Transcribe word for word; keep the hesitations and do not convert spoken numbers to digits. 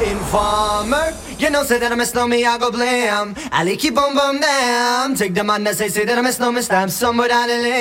Informer, you know say that I miss no me, I go blam. Ali keep on bum damn. Take the man that say say that I miss no me, stamp some without a